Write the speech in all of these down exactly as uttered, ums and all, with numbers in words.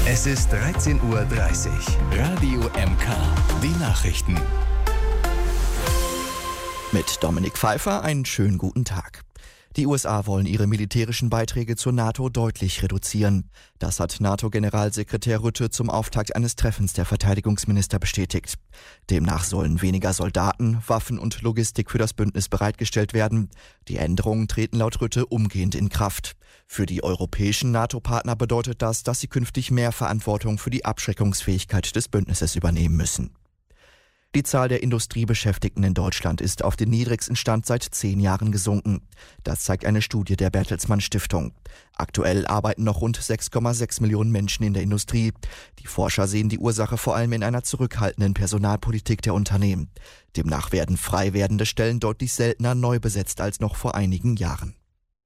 Es ist dreizehn Uhr dreißig. Radio M K. Die Nachrichten. Mit Dominik Pfeiffer einen schönen guten Tag. Die U S A wollen ihre militärischen Beiträge zur NATO deutlich reduzieren. Das hat NATO-Generalsekretär Rutte zum Auftakt eines Treffens der Verteidigungsminister bestätigt. Demnach sollen weniger Soldaten, Waffen und Logistik für das Bündnis bereitgestellt werden. Die Änderungen treten laut Rutte umgehend in Kraft. Für die europäischen NATO-Partner bedeutet das, dass sie künftig mehr Verantwortung für die Abschreckungsfähigkeit des Bündnisses übernehmen müssen. Die Zahl der Industriebeschäftigten in Deutschland ist auf den niedrigsten Stand seit zehn Jahren gesunken. Das zeigt eine Studie der Bertelsmann Stiftung. Aktuell arbeiten noch rund sechs Komma sechs Millionen Menschen in der Industrie. Die Forscher sehen die Ursache vor allem in einer zurückhaltenden Personalpolitik der Unternehmen. Demnach werden frei werdende Stellen deutlich seltener neu besetzt als noch vor einigen Jahren.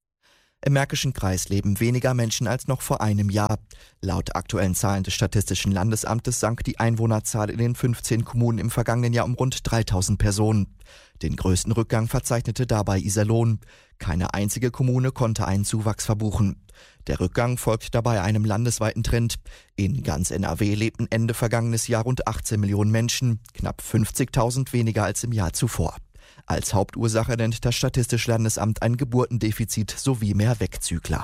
Im Märkischen Kreis leben weniger Menschen als noch vor einem Jahr. Laut aktuellen Zahlen des Statistischen Landesamtes sank die Einwohnerzahl in den fünfzehn Kommunen im vergangenen Jahr um rund dreitausend Personen. Den größten Rückgang verzeichnete dabei Iserlohn. Keine einzige Kommune konnte einen Zuwachs verbuchen. Der Rückgang folgt dabei einem landesweiten Trend. In ganz N R W lebten Ende vergangenes Jahr rund achtzehn Millionen Menschen, knapp fünfzigtausend weniger als im Jahr zuvor. Als Hauptursache nennt das Statistische Landesamt ein Geburtendefizit sowie mehr Wegzügler.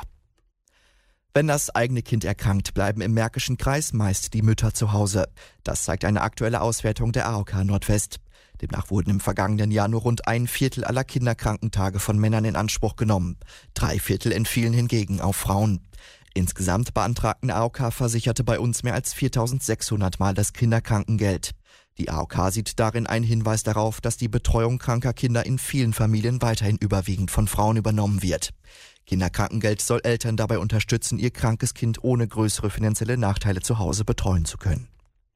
Wenn das eigene Kind erkrankt, bleiben im Märkischen Kreis meist die Mütter zu Hause. Das zeigt eine aktuelle Auswertung der A O K Nordwest. Demnach wurden im vergangenen Jahr nur rund ein Viertel aller Kinderkrankentage von Männern in Anspruch genommen. Drei Viertel entfielen hingegen auf Frauen. Insgesamt beantragten A O K-Versicherte bei uns mehr als viertausendsechshundert Mal das Kinderkrankengeld. Die A O K sieht darin einen Hinweis darauf, dass die Betreuung kranker Kinder in vielen Familien weiterhin überwiegend von Frauen übernommen wird. Kinderkrankengeld soll Eltern dabei unterstützen, ihr krankes Kind ohne größere finanzielle Nachteile zu Hause betreuen zu können.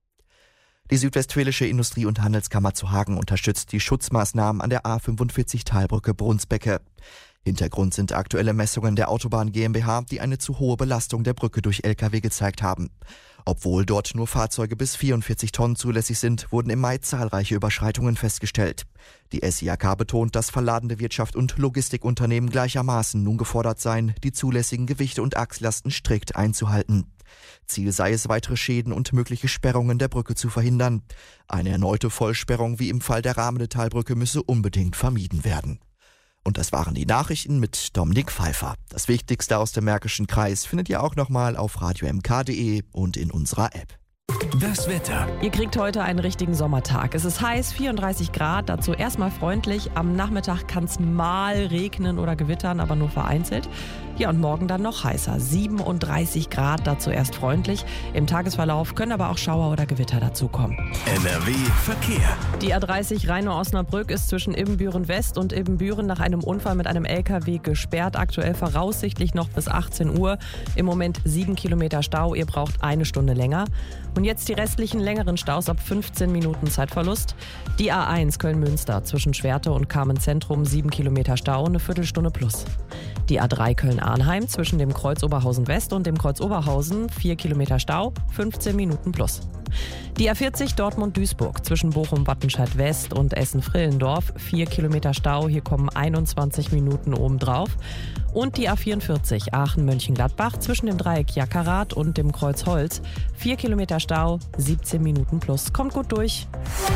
Die Südwestfälische Industrie- und Handelskammer zu Hagen unterstützt die Schutzmaßnahmen an der A fünfundvierzig Talbrücke Brunsbecke. Hintergrund sind aktuelle Messungen der Autobahn GmbH, die eine zu hohe Belastung der Brücke durch L K W gezeigt haben. Obwohl dort nur Fahrzeuge bis vierundvierzig Tonnen zulässig sind, wurden im Mai zahlreiche Überschreitungen festgestellt. Die S I A K betont, dass verladene Wirtschaft und Logistikunternehmen gleichermaßen nun gefordert seien, die zulässigen Gewichte und Achslasten strikt einzuhalten. Ziel sei es, weitere Schäden und mögliche Sperrungen der Brücke zu verhindern. Eine erneute Vollsperrung wie im Fall der Rahmedetalbrücke müsse unbedingt vermieden werden. Und das waren die Nachrichten mit Dominik Pfeiffer. Das Wichtigste aus dem Märkischen Kreis findet ihr auch nochmal auf radio m k punkt de und in unserer App. Das Wetter. Ihr kriegt heute einen richtigen Sommertag. Es ist heiß, vierunddreißig Grad, dazu erstmal freundlich. Am Nachmittag kann es mal regnen oder gewittern, aber nur vereinzelt. Ja, und morgen dann noch heißer, siebenunddreißig Grad, dazu erst freundlich. Im Tagesverlauf können aber auch Schauer oder Gewitter dazukommen. N R W Verkehr. Die A dreißig Rheine-Osnabrück ist zwischen Ibbenbüren West und Ibbenbüren nach einem Unfall mit einem L K W gesperrt. Aktuell voraussichtlich noch bis achtzehn Uhr. Im Moment sieben Kilometer Stau, ihr braucht eine Stunde länger. Und jetzt die restlichen längeren Staus ab fünfzehn Minuten Zeitverlust. Die A eins Köln-Münster zwischen Schwerte und Carmen-Zentrum sieben Kilometer Stau, eine Viertelstunde plus. Die A drei Köln-Arnheim zwischen dem Kreuz Oberhausen West und dem Kreuz Oberhausen vier Kilometer Stau, fünfzehn Minuten plus. Die A vierzig Dortmund-Duisburg zwischen Bochum-Wattenscheid West und Essen-Frillendorf vier Kilometer Stau, hier kommen einundzwanzig Minuten obendrauf. Und die A vierundvierzig Aachen-Mönchengladbach zwischen dem Dreieck Jackerath und dem Kreuz Holz vier Kilometer Stau, siebzehn Minuten plus. Kommt gut durch.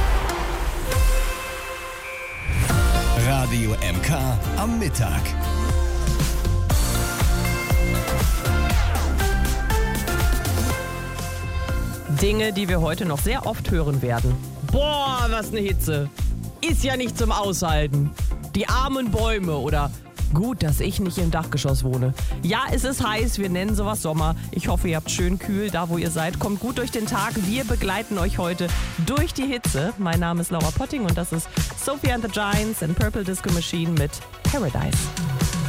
Radio M K am Mittag. Dinge, die wir heute noch sehr oft hören werden. Boah, was eine Hitze. Ist ja nicht zum Aushalten. Die armen Bäume oder gut, dass ich nicht im Dachgeschoss wohne. Ja, es ist heiß, wir nennen sowas Sommer. Ich hoffe, ihr habt schön kühl, da wo ihr seid. Kommt gut durch den Tag. Wir begleiten euch heute durch die Hitze. Mein Name ist Laura Potting und das ist Sophie and the Giants and Purple Disco Machine mit Paradise.